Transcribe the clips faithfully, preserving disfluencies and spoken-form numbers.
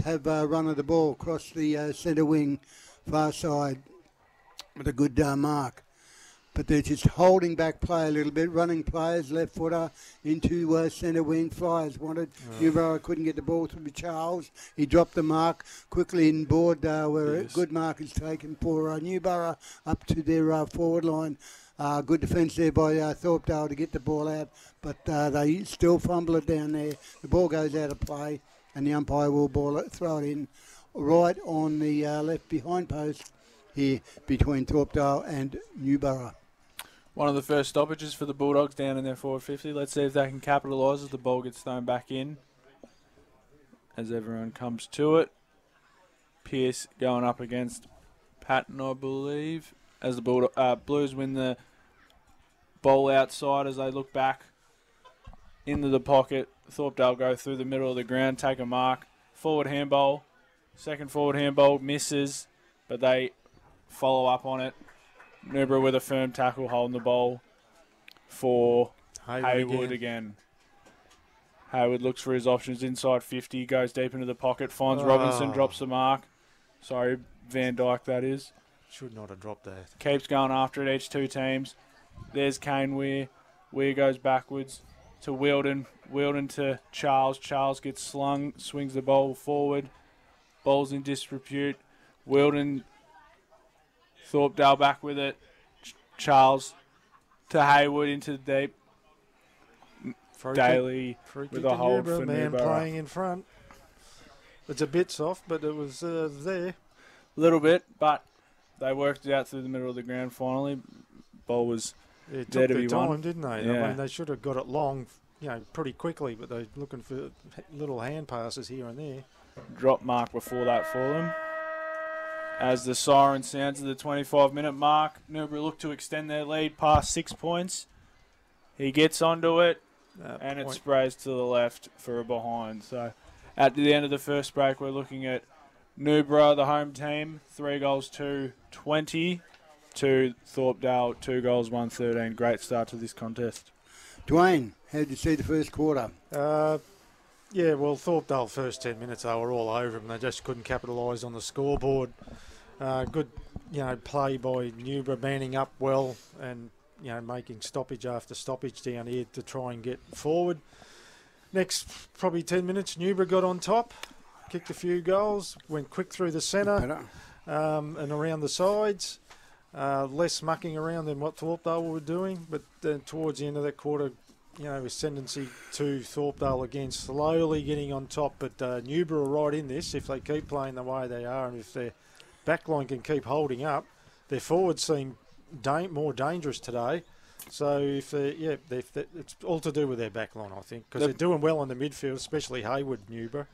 have uh, run of the ball across the uh, centre wing, far side, with a good uh, mark. But they're just holding back play a little bit, running players, left footer into uh, centre wing. Flyers wanted. Oh. Newborough couldn't get the ball through Charles. He dropped the mark quickly in board uh, where yes. a good mark is taken for uh, Newborough up to their uh, forward line. Uh, good defence there by uh, Thorpedale to get the ball out, but uh, they still fumble it down there. The ball goes out of play, and the umpire will ball it, throw it in right on the uh, left behind post here between Thorpedale and Newborough. One of the first stoppages for the Bulldogs down in their forward fifty. Let's see if they can capitalise as the ball gets thrown back in. As everyone comes to it. Pearce going up against Patton, I believe. As the Bulldog, uh, Blues win the ball outside as they look back into the pocket. Thorpedale go through the middle of the ground, take a mark. Forward handball. Second forward handball misses, but they follow up on it. Newborough with a firm tackle holding the ball for Hayward, Hayward again. again. Hayward looks for his options inside fifty, goes deep into the pocket, finds oh. Robinson, drops the mark. Sorry, Van Dyke that is. Should not have dropped that. Keeps going after it, each two teams. There's Kane Weir. Weir goes backwards to Wilden. Wilden to Charles. Charles gets slung, swings the ball forward. Ball's in disrepute. Wilden, Thorpedale back with it. Ch- Charles to Hayward into the deep. Free Daly kick, with a hold Newborough, for man Newborough. Playing in front. It's a bit soft, but it was uh, there. A little bit, but they worked it out through the middle of the ground finally. Ball was yeah, it there took to be their time, won. didn't they? Yeah. I mean, they should have got it long, you know, pretty quickly, but they're looking for little hand passes here and there. Drop mark before that for them. As the siren sounds at the twenty-five minute mark, Newborough look to extend their lead past six points. He gets onto it, uh, and point. It sprays to the left for a behind. So at the end of the first break, we're looking at Newborough, the home team, three goals to twenty. To Thorpedale, two goals, one thirteen. Great start to this contest. Dwayne, how did you see the first quarter? Uh, yeah, well, Thorpedale first ten minutes, they were all over them. They just couldn't capitalise on the scoreboard. Uh, good, you know, play by Newborough, manning up well and, you know, making stoppage after stoppage down here to try and get forward. Next probably ten minutes, Newborough got on top, kicked a few goals, went quick through the centre um, and around the sides. Uh, less mucking around than what Thorpedale were doing, but then towards the end of that quarter, you know, ascendancy to Thorpedale again, slowly getting on top. But uh, Newborough right in this if they keep playing the way they are, and if their backline can keep holding up. Their forwards seem da- more dangerous today. So if they, yeah, they, they, it's all to do with their backline, I think, because they're doing well in the midfield, especially Hayward, Newborough.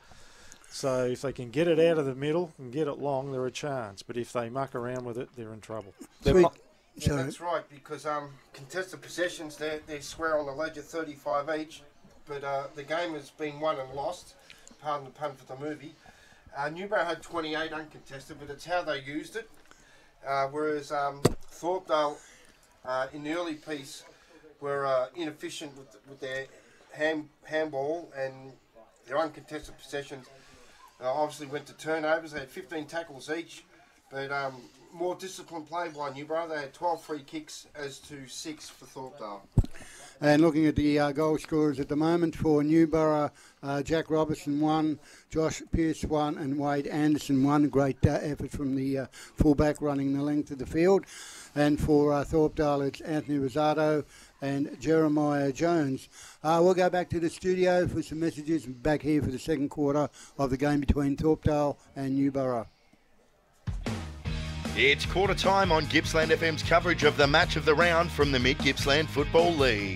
So if they can get it out of the middle and get it long, they're a chance. But if they muck around with it, they're in trouble. Yeah, that's right, because um, contested possessions, they they swear on the ledger thirty-five each, but uh, the game has been won and lost, pardon the pun for the movie. Uh, Newborough had twenty-eight uncontested, but it's how they used it. Uh, whereas um, Thorpedale, uh, in the early piece, were uh, inefficient with, with their hand, handball and their uncontested possessions. Uh, obviously went to turnovers. They had fifteen tackles each, but um, more disciplined play by Newborough. They had twelve free kicks as to six for Thorpedale. And looking at the uh, goal scorers at the moment for Newborough, uh, Jack Robertson won, Josh Pearce won, and Wade Anderson won. Great uh, effort from the uh, fullback running the length of the field. And for uh, Thorpedale, it's Anthony Rosado and Jeremiah Jones. Uh, we'll go back to the studio for some messages, back here for the second quarter of the game between Thorpedale and Newborough. It's quarter time on Gippsland F M's coverage of the match of the round from the Mid-Gippsland Football League.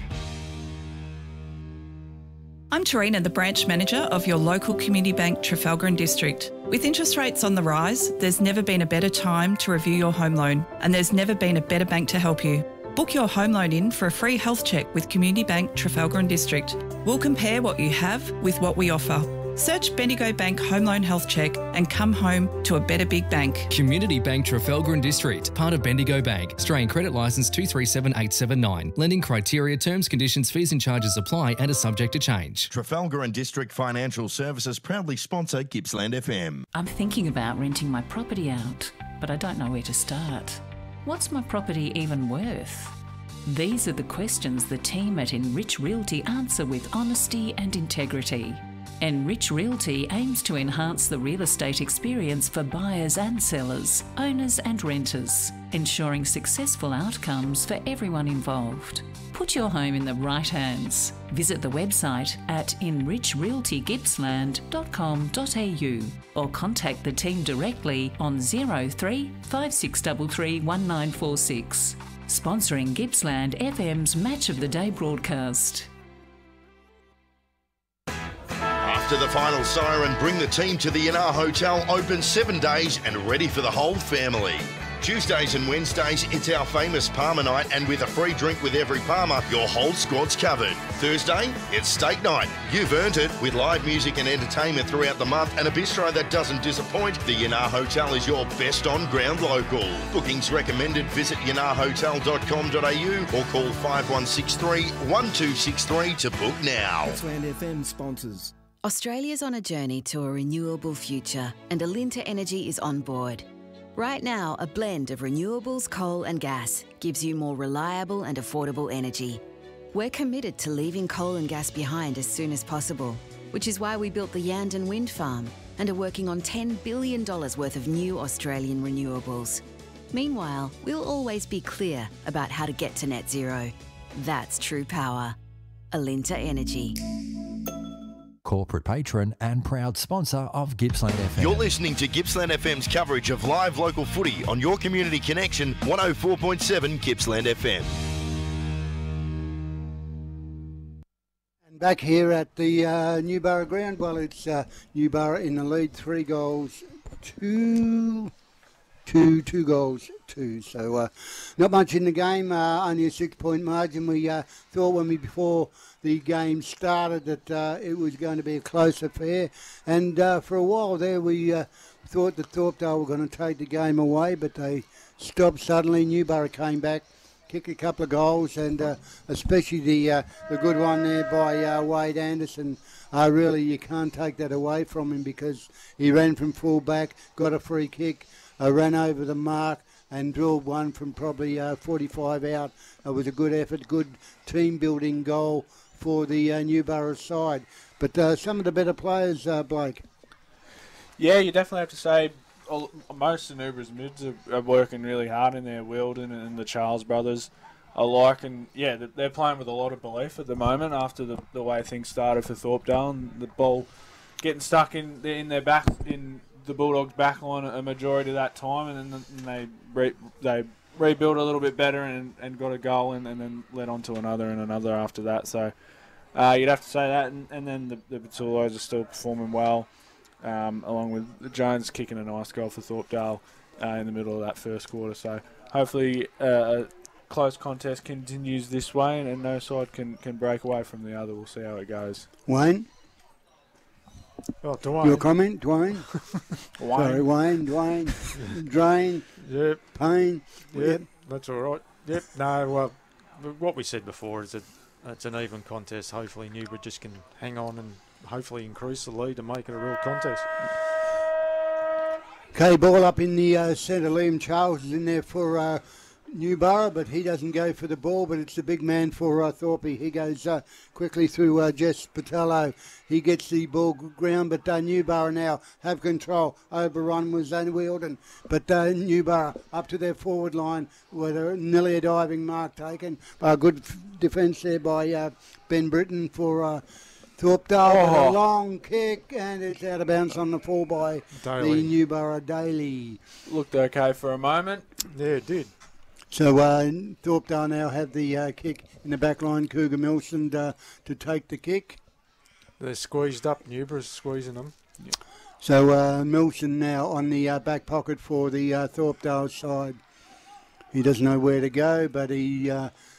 I'm Tarina, the branch manager of your local community bank, Trafalgar and District. With interest rates on the rise, there's never been a better time to review your home loan, and there's never been a better bank to help you. Book your home loan in for a free health check with Community Bank Trafalgar and District. We'll compare what you have with what we offer. Search Bendigo Bank Home Loan Health Check and come home to a better big bank. Community Bank Trafalgar and District, part of Bendigo Bank. Australian Credit Licence two three seven eight seven nine. Lending criteria, terms, conditions, fees and charges apply and are subject to change. Trafalgar and District Financial Services proudly sponsor Gippsland F M. I'm thinking about renting my property out, but I don't know where to start. What's my property even worth? These are the questions the team at Enrich Realty answer with honesty and integrity. Enrich Realty aims to enhance the real estate experience for buyers and sellers, owners and renters, ensuring successful outcomes for everyone involved. Put your home in the right hands. Visit the website at enrich realty gippsland dot com dot a u or contact the team directly on zero three five six three three one nine four six. Sponsoring Gippsland F M's Match of the Day broadcast. After the final siren, bring the team to the Yanar Hotel, open seven days and ready for the whole family. Tuesdays and Wednesdays, it's our famous Palmer night, and with a free drink with every Palmer, your whole squad's covered. Thursday, it's steak night. You've earned it with live music and entertainment throughout the month and a bistro that doesn't disappoint. The Yanar Hotel is your best on-ground local. Bookings recommended. Visit yanar hotel dot com dot a u or call five one six three, one two six three to book now. Gippsland F M sponsors. Australia's on a journey to a renewable future, and Alinta Energy is on board. Right now, a blend of renewables, coal and gas gives you more reliable and affordable energy. We're committed to leaving coal and gas behind as soon as possible, which is why we built the Yandon Wind Farm and are working on ten billion dollars worth of new Australian renewables. Meanwhile, we'll always be clear about how to get to net zero. That's true power. Alinta Energy. Corporate patron and proud sponsor of Gippsland F M. You're listening to Gippsland F M's coverage of live local footy on your community connection, one oh four point seven Gippsland F M. And back here at the uh, Newborough ground, well, it's uh, Newborough in the lead, three goals, two, two, two goals, two. So uh, not much in the game, uh, only a six-point margin. We uh, thought when we before the game started that uh, it was going to be a close affair, and uh, for a while there we uh, thought that Thorpedale were going to take the game away, but they stopped suddenly. Newborough came back, kicked a couple of goals, and uh, especially the uh, the good one there by uh, Wade Anderson. Uh, really, you can't take that away from him because he ran from full back, got a free kick, uh, ran over the mark and drilled one from probably uh, forty-five out. It was a good effort, good team-building goal for the uh, Newborough side. But uh, some of the better players, uh, Blake. Yeah, you definitely have to say all, most of Newborough's mids are, are working really hard in there. Wilden and the Charles brothers alike. And, yeah, they're playing with a lot of belief at the moment after the, the way things started for Thorpedale. And the ball getting stuck in, in their back, in the Bulldogs' back line a majority of that time. And then they re, they rebuilt a little bit better and, and got a goal and, and then led on to another and another after that. So uh, you'd have to say that. And, and then the, the Batulos are still performing well, um, along with Jones kicking a nice goal for Thorpedale uh, in the middle of that first quarter. So hopefully uh, a close contest continues this way and, and no side can, can break away from the other. We'll see how it goes. Wayne? Oh, Dwayne. Your comment, Dwayne? Wayne. Sorry, Wayne, Dwayne, Drain, Yep. Payne. Yep, Yep. that's all right. Yep, no, well, what we said before is that it's an even contest. Hopefully Newborough just can hang on and hopefully increase the lead and make it a real contest. Okay, ball up in the uh, centre. Liam Charles is in there for uh, Newborough, but he doesn't go for the ball, but it's the big man for uh, Thorpe. He goes uh, quickly through uh, Jess Patello. He gets the ball ground, but uh, Newborough now have control. Overrun was uh, Wielden, but uh, Newborough up to their forward line with a nearly a diving mark taken. A uh, good f- defence there by uh, Ben Britton for uh, Thorpedale. Oh. A long kick, and it's out of bounds on the fall by Daly. the Newborough Daly. Looked okay for a moment. Yeah, it did. So uh, Thorpedale now have the uh, kick in the back line. Cougar Milson uh, to take the kick. They're squeezed up. Newborough's squeezing them. Yeah. So uh, Milson now on the uh, back pocket for the uh, Thorpedale side. He doesn't know where to go, but he uh,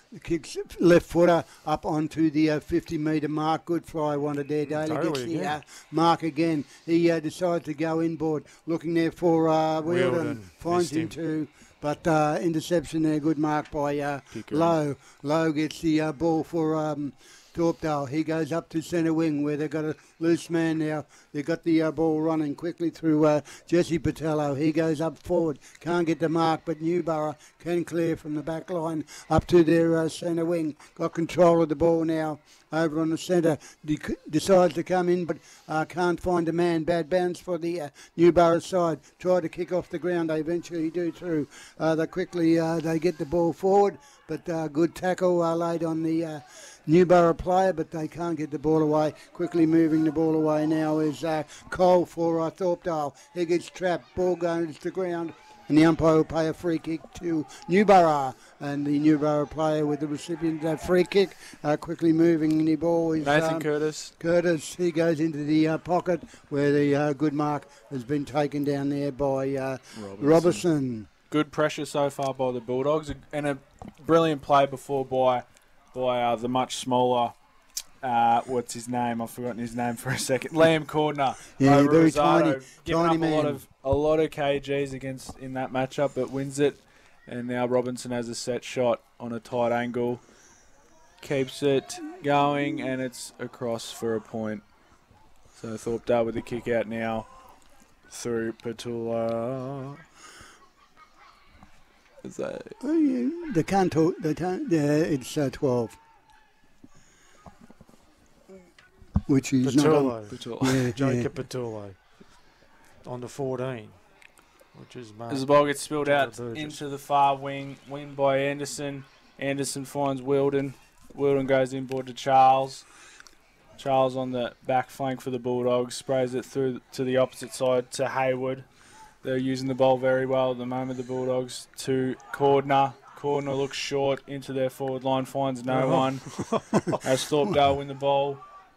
kicks left footer up onto the uh, fifty metre mark. Good fly wanted there. Daly Daly gets the again. uh, mark again. He uh, decides to go inboard, looking there for uh, Wheeldon. Wheeldon Finds missed him him. too. But uh, interception there, good mark by uh, Lowe. Lowe gets the uh, ball for um, Thorpedale. He goes up to centre wing where they've got a loose man now. They've got the uh, ball running quickly through uh, Jesse Patello. He goes up forward. Can't get the mark, but Newborough can clear from the back line up to their uh, centre wing. Got control of the ball now over on the centre. De- decides to come in, but uh, can't find a man. Bad bounce for the uh, Newborough side. Try to kick off the ground. They eventually do through. Uh, they quickly uh, they get the ball forward, but uh, good tackle uh, laid on the uh, Newborough player, but they can't get the ball away. Quickly moving the ball away now is uh, Cole for uh, Thorpedale. He gets trapped. Ball goes to the ground. And the umpire will pay a free kick to Newborough. And the Newborough player with the recipient of that free kick, uh, quickly moving the ball is Nathan um, Curtis. Curtis. He goes into the uh, pocket where the uh, good mark has been taken down there by uh, Robertson. Robertson. Good pressure so far by the Bulldogs, and a brilliant play before by by uh, the much smaller. Uh, what's his name? I've forgotten his name for a second. Liam Cordner. Yeah, over very Rosado, tiny, giving tiny up man. a lot of a lot of K Gs against in that matchup, but wins it. And now Robinson has a set shot on a tight angle, keeps it going, and it's across for a point. So Thorpedale with the kick out now through Petula. Is that Oh, yeah, they can't talk. They can't. Yeah, it's uh, twelve. Which is not on. Petullo. Yeah, Jacob Petullo on the fourteen, which is marked. As the ball gets spilled out Burgess. into the far wing, win by Anderson. Anderson finds Wheeldon. Wheeldon goes inboard to Charles. Charles on the back flank for the Bulldogs, sprays it through to the opposite side to Hayward. They're using the ball very well at the moment, the Bulldogs, to Cordner. Cordner looks short into their forward line, finds no Oh. one. As Thorpedale win the ball.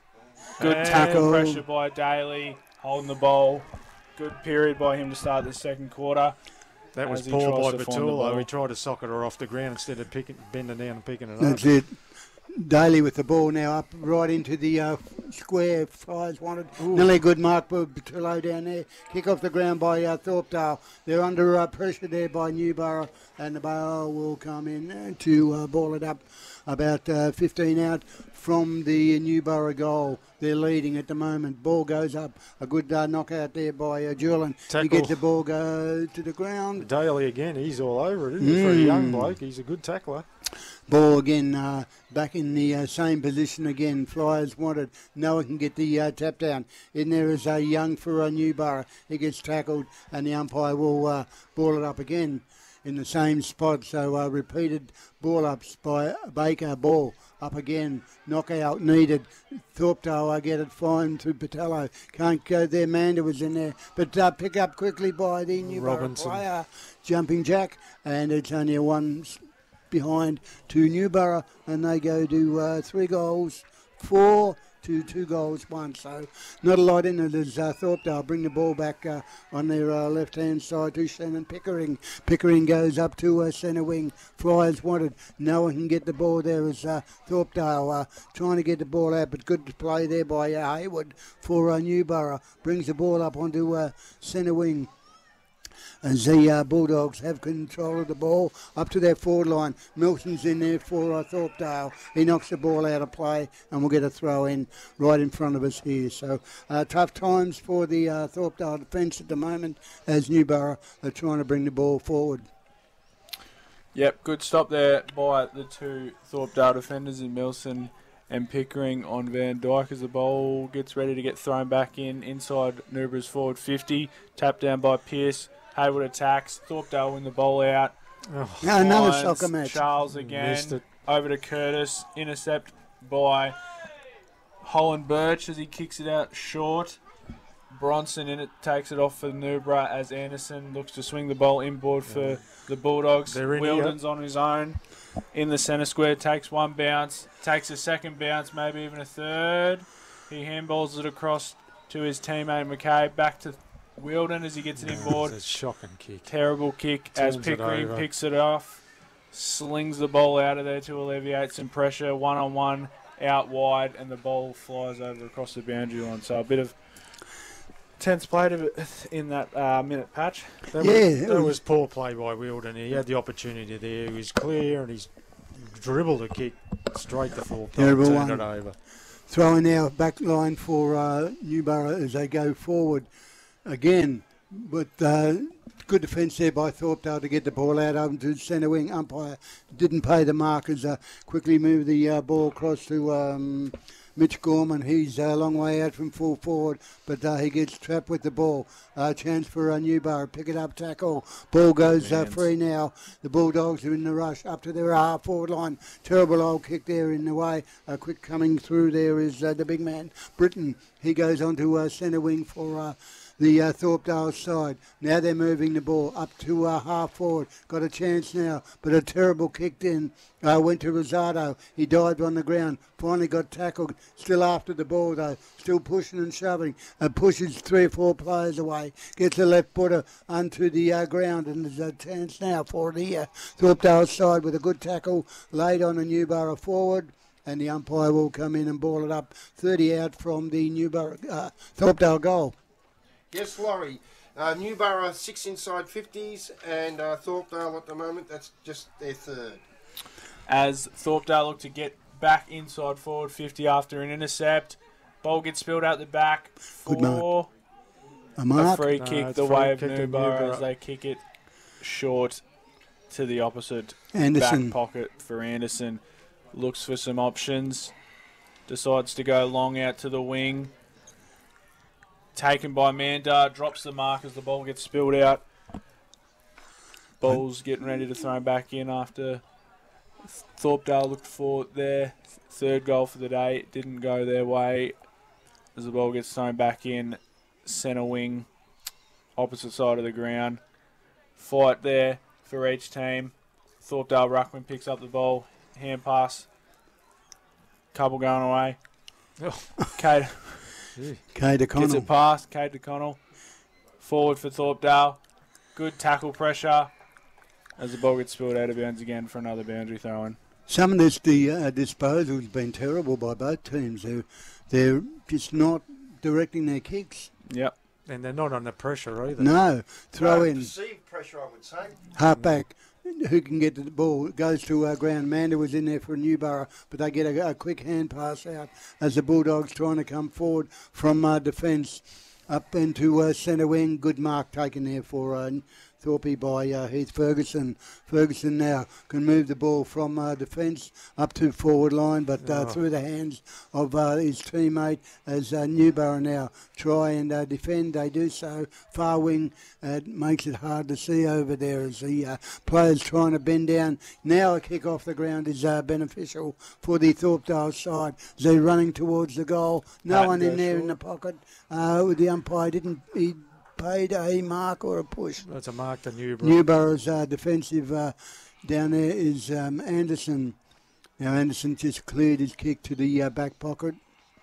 Good And- tackle pressure by Daly, holding the ball. Good period by him to start the second quarter. That was as he poor tries by to find the ball. Petullo. He tried to socket her off the ground instead of picking, bending down and picking it That's up. it. Daly with the ball now up right into the uh, square. Fires wanted. Nearly a good mark by Petullo down there. Kick off the ground by uh, Thorpedale. They're under uh, pressure there by Newborough, and the ball will come in uh, to uh, ball it up about uh, fifteen out from the Newborough goal. They're leading at the moment. Ball goes up. A good uh, knockout there by uh, Julian. He Tackle. gets the ball go to the ground. Daly again, he's all over it, isn't he? For a young Mm. bloke, he's a good tackler. Ball again, uh, back in the uh, same position again. Flyers wanted. No one can get the uh, tap down. In there is a uh, Young for a Newborough. He gets tackled, and the umpire will uh, ball it up again in the same spot. So uh, repeated ball ups by Baker. Ball up again. Knockout needed. Thorpedale, I get it fine to Patello. Can't go there. Manda was in there. But uh, pick up quickly by the Newborough Robinson. player. Jumping jack. And it's only a one behind to Newborough, and they go to uh, three goals, four to two goals, one. So not a lot in it as uh, Thorpedale bring the ball back uh, on their uh, left-hand side to Shannon Pickering. Pickering goes up to uh, centre wing. Flyers wanted. No one can get the ball there as uh, Thorpedale uh, trying to get the ball out, but good play there by uh, Hayward for uh, Newborough. Brings the ball up onto uh, centre wing. As the uh, Bulldogs have control of the ball up to their forward line. Milton's in there for uh, Thorpedale. He knocks the ball out of play, and we'll get a throw in right in front of us here. So uh, tough times for the uh, Thorpedale defence at the moment as Newborough are trying to bring the ball forward. Yep, good stop there by the two Thorpedale defenders in Milson and Pickering on Van Dyke as the ball gets ready to get thrown back in inside Newborough's forward fifty. Tapped down by Pearce. Hayward attacks. Thorpedale win the ball out. Oh. Now another Finds soccer match. Charles again. Missed it. Over to Curtis. Intercept by Holland Birch as he kicks it out short. Bronson in it takes it off for Newborough as Anderson looks to swing the ball inboard for the Bulldogs. They're in Wheeldon's on his own in the centre square. Takes one bounce. Takes a second bounce, maybe even a third. He handballs it across to his teammate McKay. Back to Wheeldon as he gets it inboard. It's a shocking kick. Terrible kick as Turns it Pickering over. picks it off. slings the ball out of there to alleviate some pressure. One on one, out wide, and the ball flies over across the boundary line. So a bit of tense play to in that uh, minute patch. That Yeah, was, it that was- was poor play by Wilden. He had the opportunity there. He was clear and he's dribbled a kick straight to Thorpe. Terrible turned one. it over. Throwing our back line for uh, Newborough as they go forward again. But uh, good defence there by Thorpedale to get the ball out over to centre wing. Umpire didn't pay the markers. Uh, quickly moved the uh, ball across to um, Mitch Gorman. He's a long way out from full forward, but uh, he gets trapped with the ball. Uh, chance for uh, Newborough. Pick it up, tackle. Ball goes uh, free now. The Bulldogs are in the rush up to their half forward line. Terrible old kick there in the way. Uh, quick coming through there is uh, the big man, Britton. He goes on to uh, centre wing for Uh, the uh, Thorpedale side. Now they're moving the ball up to uh, half forward. Got a chance now, but a terrible kicked in. Uh, went to Rosado. He dived on the ground. Finally got tackled. Still after the ball though. Still pushing and shoving. Uh, pushes three or four players away. Gets the left footer onto the uh, ground, and there's a chance now for the uh, Thorpedale side with a good tackle laid on a Newborough forward. And the umpire will come in and ball it up. thirty out from the Newborough uh, Thorpedale goal. Yes, Laurie. Uh, Newborough six inside fifties, and uh, Thorpedale at the moment, that's just their third. As Thorpedale look to get back inside forward fifty after an intercept. Ball gets spilled out the back Good mark. for A a mark. free No, kick it's the free way of kick to Newborough Newborough. as they kick it short to the opposite Anderson. back pocket for Anderson. Looks for some options. Decides to go long out to the wing. Taken by Manda. Drops the mark as the ball gets spilled out. Ball's getting ready to throw back in after Thorpedale looked for their third goal for the day. It didn't go their way as the ball gets thrown back in. Centre wing. Opposite side of the ground. Fight there for each team. Thorpedale Ruckman picks up the ball. Hand pass. Couple going away. Kate Kate gets O'Connell. it past. Kate O'Connell. Forward for Thorpedale. Good tackle pressure as the ball gets spilled out of bounds again for another boundary throw-in. Some of this the uh, disposal has been terrible by both teams. They're, they're just not directing their kicks. Yep. And they're not under pressure either. No. Throw No, in. perceived pressure, I would say. Half back. Who can get the ball? It goes to uh, ground. Manda was in there for Newborough, but they get a, a quick hand pass out as the Bulldogs trying to come forward from uh, defence up into uh, centre wing. Good mark taken there for uh, Thorpe by uh, Heath Ferguson. Ferguson now can move the ball from uh, defence up to forward line, but uh, Oh. through the hands of uh, his teammate as uh, Newborough now try and uh, defend. They do so. Far wing uh, makes it hard to see over there as the uh, players trying to bend down. Now a kick off the ground is uh, beneficial for the Thorpedale side. As they're running towards the goal. No Pat one in there Gershall. in the pocket. Uh, the umpire didn't... He, paid a mark or a push. That's a mark to Newborough. Newborough's uh, defensive uh, down there is um, Anderson. Now Anderson just cleared his kick to the uh, back pocket.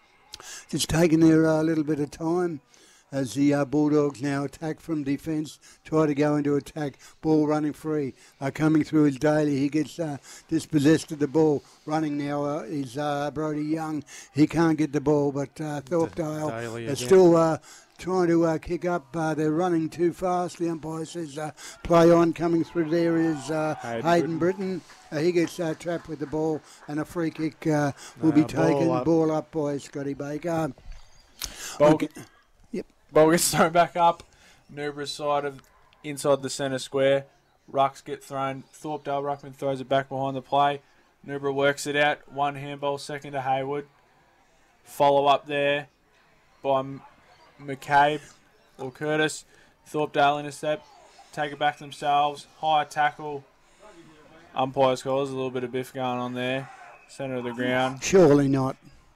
Just taking their uh, little bit of time as the uh, Bulldogs now attack from defence, try to go into attack, ball running free, uh, coming through is Daly. He gets uh, dispossessed of the ball. Running now uh, is uh, Brodie Young. He can't get the ball, but uh, Thorpedale Daly is again. still uh, trying to uh, kick up. Uh, they're running too fast. The umpire says uh, play on. Coming through there is uh, Hayden Hayden Britton. Uh, he gets uh, trapped with the ball, and a free kick uh, will No, be ball taken. up. Ball up by Scotty Baker. Ball, Okay. Yep. ball gets thrown back up. Newborough's side of inside the centre square. Rucks get thrown. Thorpedale Ruckman throws it back behind the play. Newborough works it out. One handball, second to Hayward. Follow up there by M- McCabe or Curtis. Thorpedale intercept. Take it back themselves. High tackle. Umpire's call. There's a little bit of biff going on there. Centre of the ground. Surely not.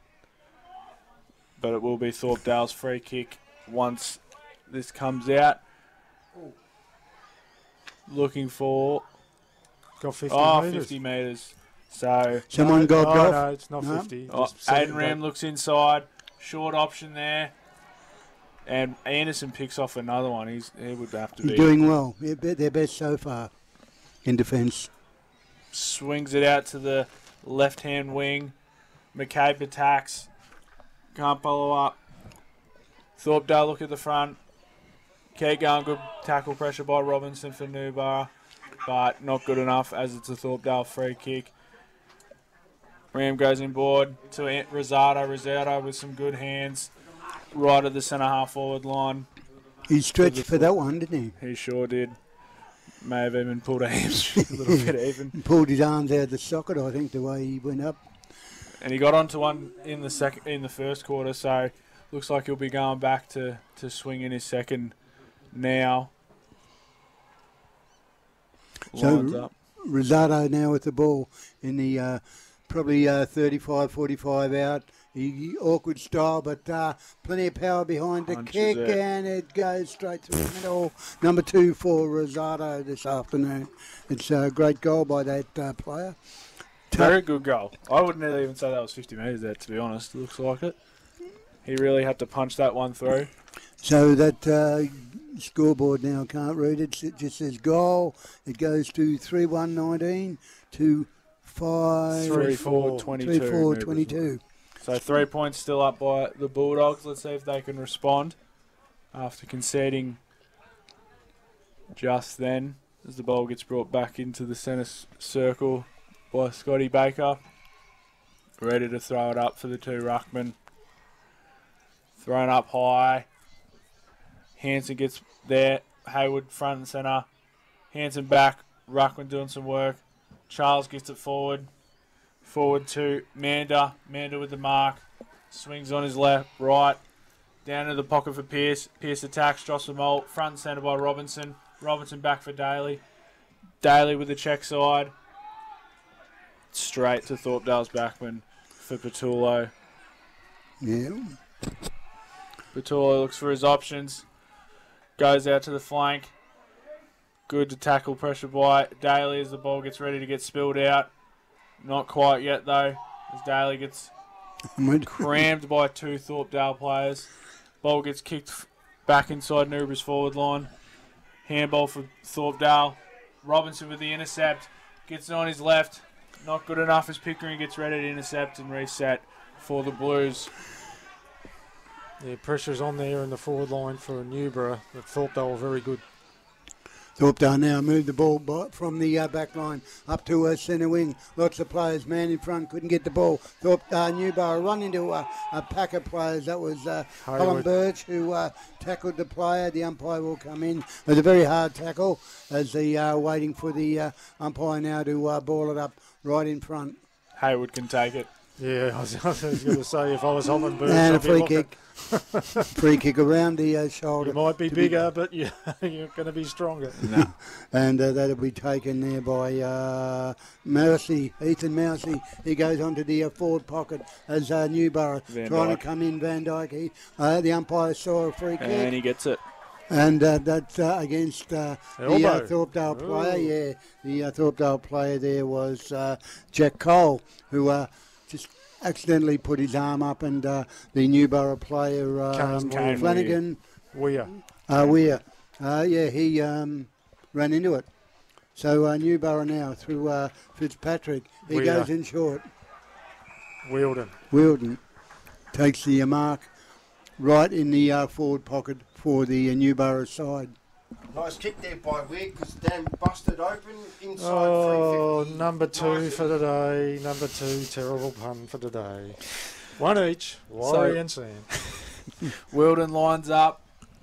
But it will be Thorpedale's free kick once this comes out. Looking for Got fifty oh, metres. fifty metres. So Someone no, gobbed no, off. No, it's not No? fifty. oh, Just set it Aiden Ram back. looks inside. Short option there. And Anderson picks off another one. He's He would have to He's be. doing well. They're be- they're best so far in defence. swings it out to the left-hand wing. McCabe attacks. Can't follow up. Thorpedale look at the front. Keep going. Good tackle pressure by Robinson for Newborough, but not good enough as it's a Thorpedale free kick. Ram goes inboard to Rosado. Rosado with some good hands right at the centre half forward line. He stretched for that one, didn't he? He sure did. May have even pulled a hamstring a little bit even. Pulled his arms out of the socket, I think, the way he went up. And he got onto one in the second, in the first quarter, so looks like he'll be going back to, to swing in his second now. Lines so up. Rosado now with the ball in the uh, probably uh, thirty-five forty-five out. He, he- awkward style, but uh, plenty of power behind the Punches kick, it. and it goes straight through the middle. Number two for Rosado this afternoon. It's a great goal by that uh, player. Very good goal. I wouldn't even say that was fifty metres there, to be honest. It looks like it. He really had to punch that one through. So that uh, scoreboard now can't read it. It just says goal. It goes to three one nineteen to five three four twenty-two. three four twenty-two. So three points still up by the Bulldogs. Let's see if they can respond after conceding just then as the ball gets brought back into the centre s- circle by Scotty Baker. Ready to throw it up for the two ruckmen. Thrown up high. Hanson gets there. Hayward front and centre. Hanson back. Ruckman doing some work. Charles gets it forward. Forward to Manda. Manda with the mark. Swings on his left, right. Down to the pocket for Pearce. Pearce attacks Jocelyn Mole. Front and centre by Robinson. Robinson back for Daly. Daly with the check side. Straight to Thorpedale's backman for Patullo. Yeah. Patullo looks for his options. Goes out to the flank. Good to tackle pressure by Daly as the ball gets ready to get spilled out. Not quite yet though, as Daly gets crammed by two Thorpedale players. Ball gets kicked f- back inside Newboro's forward line. Handball for Thorpedale. Robinson with the intercept. Gets it on his left. Not good enough as Pickering gets ready to intercept and reset for the Blues. Yeah, pressure's on there in the forward line for Newborough, but Thorpedale were very good. Thorpedale now moved the ball by, from the uh, back line up to uh, centre wing. Lots of players, man in front, couldn't get the ball. Thorpe, uh, Newborough run into uh, a pack of players. That was uh, Colin Birch who uh, tackled the player. The umpire will come in. It was a very hard tackle as they are uh, waiting for the uh, umpire now to uh, ball it up right in front. Hayward can take it. Yeah, I was, I was going to say if I was Holland Birch, And a I'd be free looking. kick. Free kick around the uh, shoulder. You might be to bigger, but you, you're going to be stronger. No. And uh, that'll be taken there by uh, Mousey, Ethan Mousey. He goes onto the uh, forward pocket as uh, Newborough Van trying Dyke. to come in. Van Dyke. He, uh, the umpire saw a free kick. And he gets it. And uh, that's uh, against uh, the uh, Elbow. Thorpedale player. Ooh. Yeah, the uh, Thorpedale player there was uh, Jack Cole, who uh, just accidentally put his arm up, and uh, the Newborough player um, Kane Flanagan, Weir. uh, Weir, uh, yeah, he um, ran into it. So uh, Newborough now through uh, Fitzpatrick. He Weir. goes in short. Wielden. Wilden takes the uh, mark right in the uh, forward pocket for the uh, Newborough side. Nice kick there by Weir because Dan busted open inside Oh, three fifty. number two Nice. for today. Number two, terrible pun for today. One each, Laurie So- and Sam. Wilden lines up.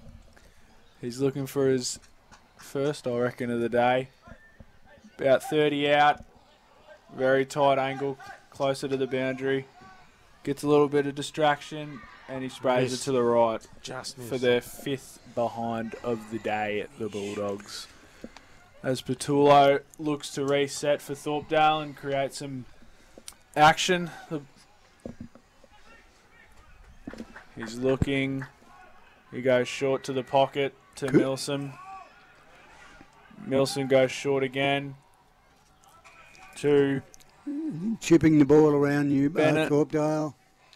He's looking for his first, I reckon, of the day. About thirty out. Very tight angle, closer to the boundary. Gets a little bit of distraction, and he sprays Missed. it to the right Just for missed. their fifth behind of the day at the Bulldogs. As Patullo looks to reset for Thorpedale and create some action. The He's looking. He goes short to the pocket to Good. Milson. Milson goes short again to Chipping the ball around New uh, Bennett. Thorpedale.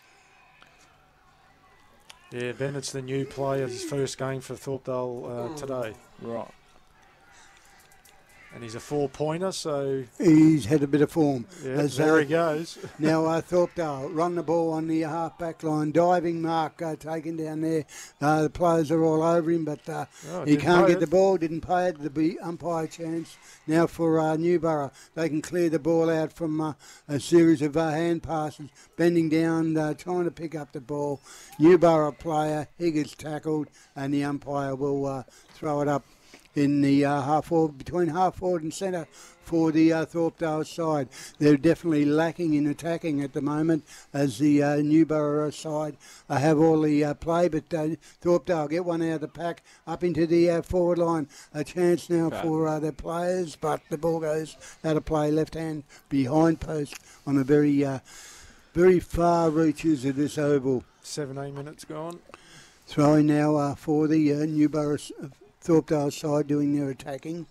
Yeah, Bennett's the new player, his first game for Thorpedale uh, today. right. And he's a four-pointer, so... He's had a bit of form. Yeah, As, there uh, he goes. Now, uh, Thorpedale run the ball on the half-back line. Diving mark uh, taken down there. Uh, the players are all over him, but uh, Oh, he didn't can't pay get it. the ball, didn't pay it. There'll be umpire chance now for uh, Newborough. They can clear the ball out from uh, a series of uh, hand passes, bending down, uh, trying to pick up the ball. Newborough player, he gets tackled, and the umpire will uh, throw it up in the uh, half forward, between half forward and centre for the uh, Thorpedale side. They're definitely lacking in attacking at the moment, as the uh, Newborough side uh, have all the uh, play, but uh, Thorpedale get one out of the pack up into the uh, forward line. A chance now Okay. for uh, the players, but the ball goes out of play, left hand behind post on a very, uh, very far reaches of this oval. seventeen minutes gone. Throwing now uh, for the uh, Newborough uh, Thorpedale side doing their attacking.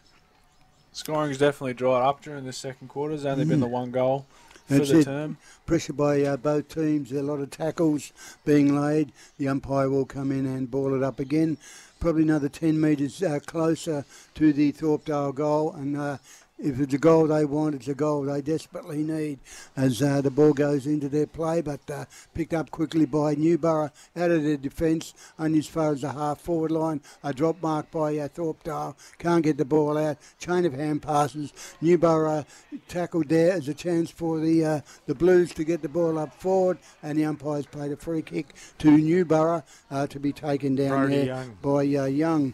Scoring's definitely dried up during the second quarter. There's only been Mm. the one goal for That's the it. term. Pressure by uh, both teams. A lot of tackles being laid. The umpire will come in and ball it up again. Probably another ten metres uh, closer to the Thorpedale goal. And uh, if it's a goal they want, it's a goal they desperately need as uh, the ball goes into their play. But uh, picked up quickly by Newborough out of their defence, only as far as the half-forward line. A drop mark by uh, Thorpedale. Can't get the ball out. Chain of hand passes. Newborough tackled there as a chance for the uh, the Blues to get the ball up forward, and the umpires played a free kick to Newborough uh, to be taken down Brody there Young. by uh, Young.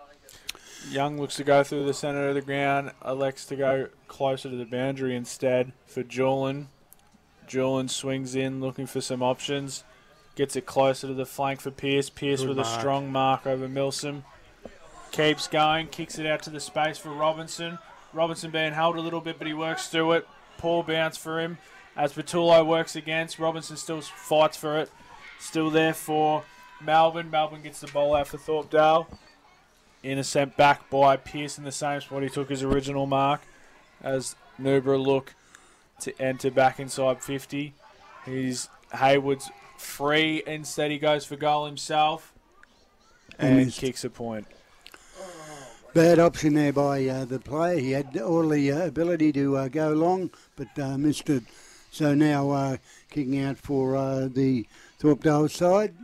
Young looks to go through the centre of the ground. Elects to go closer to the boundary instead for Julian. Julian swings in looking for some options. Gets it closer to the flank for Pearce. Pearce Good with a mark. strong mark over Milsom. Keeps going. Kicks it out to the space for Robinson. Robinson being held a little bit, but he works through it. Poor bounce for him. As Patullo works against, Robinson still fights for it. Still there for Melbourne. Melbourne gets the ball out for Thorpedale. Intercept back by Pearce in the same spot he took his original mark. As Newborough look to enter back inside fifty. He's Hayward's free. Instead he goes for goal himself. And And kicks a point. Bad option there by uh, the player. He had all the uh, ability to uh, go long, but uh, missed it. So now uh, kicking out for uh, the Thorpedale side.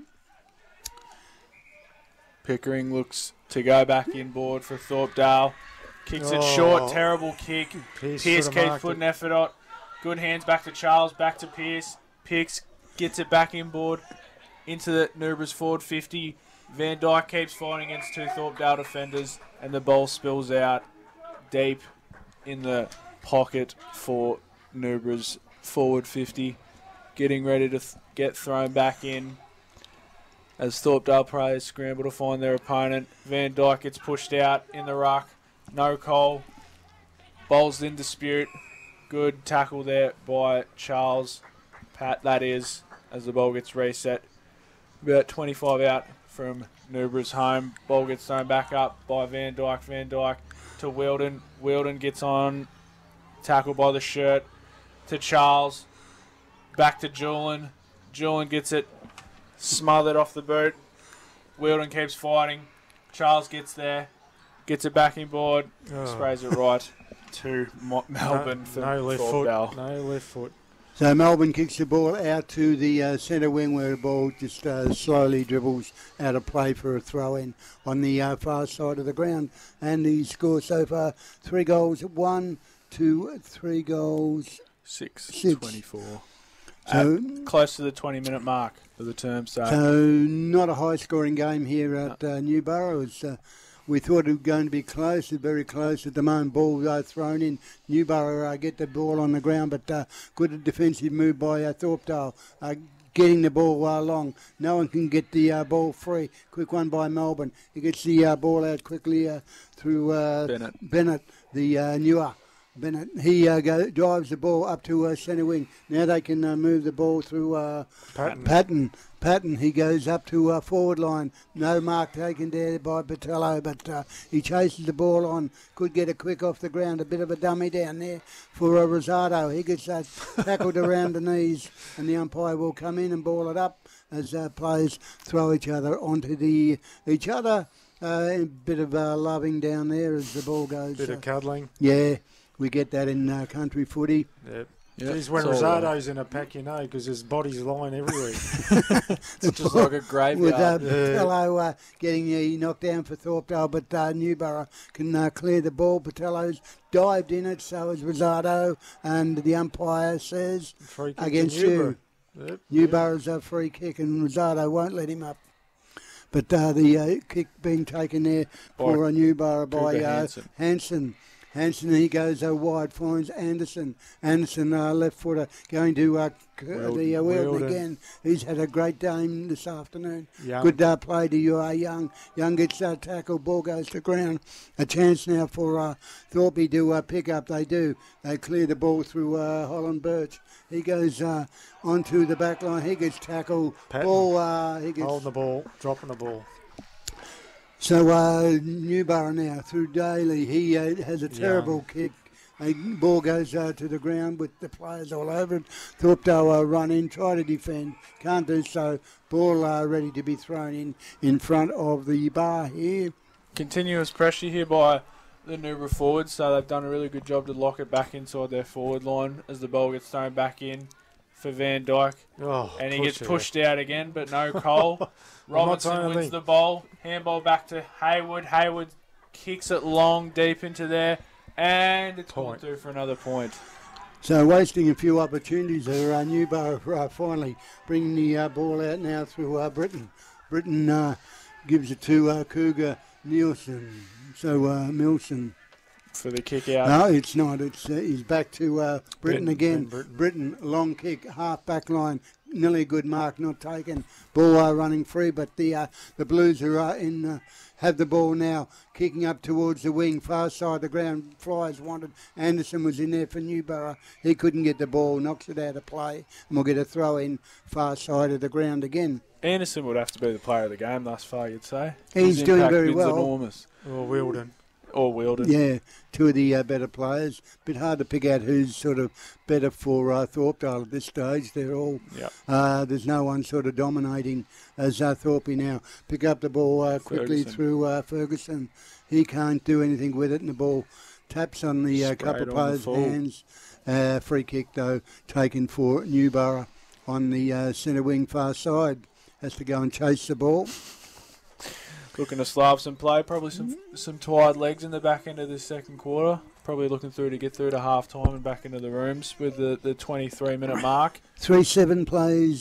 Pickering looks to go back inboard for Thorpedale. Kicks it short, Oh. terrible kick. Pearce Pearce should've keeps marked putting it. effort on. Good hands back to Charles, back to Pearce. Picks, gets it back inboard into the Newborough's forward fifty. Van Dyke keeps fighting against two Thorpedale defenders, and the ball spills out deep in the pocket for Newborough's forward fifty. Getting ready to th- get thrown back in as Thorpedale players scramble to find their opponent. Van Dyke gets pushed out in the ruck. No call. Ball's in dispute. Good tackle there by Charles. Pat, that is, as the ball gets reset. About twenty-five out from Newborough's home. Ball gets thrown back up by Van Dyke. Van Dyke to Wilden. Wilden gets on. Tackle by the shirt to Charles. Back to Julian. Julian gets it smothered off the boot. Wilden keeps fighting. Charles gets there. Gets it back inboard. Oh. Sprays it right to Mo- Melbourne no, for no left Thorpedale. foot. No left foot. So Melbourne kicks the ball out to the uh, centre wing, where the ball just uh, slowly dribbles out of play for a throw-in on the uh, far side of the ground. And the score so far, three goals, one, two, three goals. Six, Six. twenty-four. So, Uh, close to the twenty-minute mark of the term. So, so not a high-scoring game here at uh, Newborough. It's, uh, we thought it was going to be close, very close at the moment. Ball uh, thrown in. Newborough uh, get the ball on the ground, but uh, good defensive move by uh, Thorpedale. Uh, getting the ball uh, long. No one can get the uh, ball free. Quick one by Melbourne. He gets the uh, ball out quickly uh, through uh, Bennett. Bennett, the uh, newer. Bennett, he uh, go, drives the ball up to uh, centre wing. Now they can uh, move the ball through uh, Patton. Patton. Patton, he goes up to uh, forward line. No mark taken there by Patello, but uh, he chases the ball on. Could get a quick off the ground. A bit of a dummy down there for uh, Rosado. He gets uh, tackled around the knees, and the umpire will come in and ball it up as uh, players throw each other onto the each other. uh, a bit of uh, loving down there as the ball goes. Bit uh, of cuddling. Yeah, we get that in uh, country footy. Yep. Yep. Geez, when It's all Rosado's in a pack, you know, because his body's lying everywhere. It's just like a graveyard. With uh, Yeah. Patello uh, getting uh, knocked down for Thorpedale, but uh, Newborough can uh, clear the ball. Patello's dived in it, so is Rosado, and the umpire says Free kick to against Newborough. you. Yep. Newborough's a free kick, and Rosado won't let him up. But uh, the uh, kick being taken there for a Newborough by Cougar uh, Hansen. Hansen. Hansen, he goes uh, wide, finds Anderson. Anderson, uh, left footer, going to uh, c- the uh, Wealdon Wealdon. again. He's had a great game this afternoon. Young. Good uh, play to you, uh, Young. Young gets uh, tackled, ball goes to ground. A chance now for uh, Thorpe to uh, pick up. They do. They clear the ball through uh, Holland Birch. He goes uh, onto the back line. He gets tackled. Patton. Ball. Uh, he gets Holding the ball, dropping the ball. so uh, Newborough now through Daly. He uh, has a terrible kick. A ball goes uh, to the ground with the players all over it. Thorpedale uh, run in, try to defend. Can't do so. Ball uh, ready to be thrown in in front of the bar here. Continuous pressure here by the Newborough forwards, so they've done a really good job to lock it back inside their forward line as the ball gets thrown back in for Van Dyke. Oh, And he push gets it. pushed out again, but no Cole. Robinson saying wins anything. the ball. Handball back to Hayward. Hayward kicks it long, deep into there, and it's Point. pulled through for another point. So wasting a few opportunities there. Uh, Newborough uh, finally bringing the uh, ball out now through uh, Britain. Britain uh, gives it to uh, Cougar Nielsen. So uh, Milson. For the kick out. No, it's not. It's uh, he's back to uh, Britain Britain, again. Britain. Britain, long kick, half back line, nearly a good mark, not taken. Ball uh, running free, but the uh, the Blues are uh, in. Uh, have the ball now, kicking up towards the wing, far side of the ground. Flyers wanted. Anderson was in there for Newborough. He couldn't get the ball, knocks it out of play, and we'll get a throw in far side of the ground again. Anderson would have to be the player of the game thus far, you'd say. He's His doing impact very been's well. enormous. Or Wealdon. Or Wealdon. Yeah, two of the uh, better players. Bit hard to pick out who's sort of better for uh, Thorpedale at this stage. They're all. Yep. Uh, there's no one sort of dominating as uh, Thorpe now. Pick up the ball uh, quickly Ferguson. through uh, Ferguson. He can't do anything with it, and the ball taps on the uh, Straight couple of on the players' full. hands. Uh, free kick though taken for Newborough on the uh, centre wing far side. Has to go and chase the ball. Looking to slab some play, probably some some tired legs in the back end of this second quarter. Probably looking through to get through to half time and back into the rooms with the, the twenty-three minute mark. Three seven plays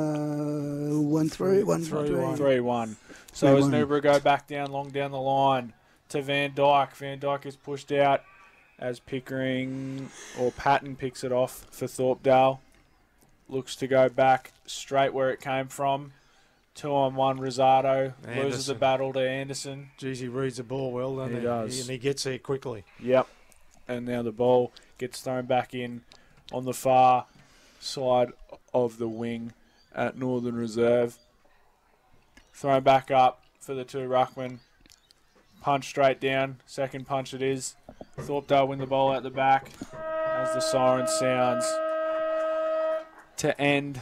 uh, one three one Three, three. one. three one. So three as one. Newborough go back down, long down the line to Van Dyke. Van Dyke is pushed out as Pickering or Patton picks it off for Thorpedale. Looks to go back straight where it came from. Two on one, Rosado loses the Anderson. battle to Anderson. Geez, he reads the ball well, doesn't He he? does. And he gets there quickly. Yep. And now the ball gets thrown back in on the far side of the wing at Northern Reserve. Thrown back up for the two ruckmen. Punch straight down. Second punch it is. Thorpedale win the ball out the back as the siren sounds to end.